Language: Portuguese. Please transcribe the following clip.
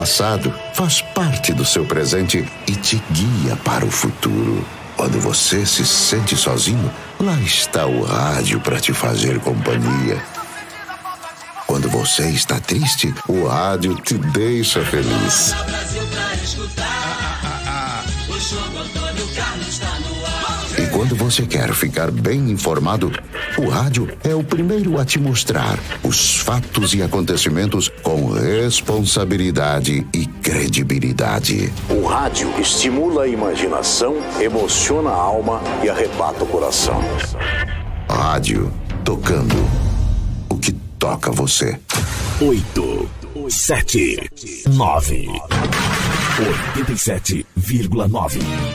Passado faz parte do seu presente e te guia para o futuro. Quando você se sente sozinho, lá está o rádio para te fazer companhia. Quando você está triste, o rádio te deixa feliz. E quando você quer ficar bem informado, o rádio é o primeiro a te mostrar os fatos e acontecimentos com responsabilidade e credibilidade. O rádio estimula a imaginação, emociona a alma e arrebata o coração. Rádio, tocando o que toca você. 8, 7, 9, 87,9.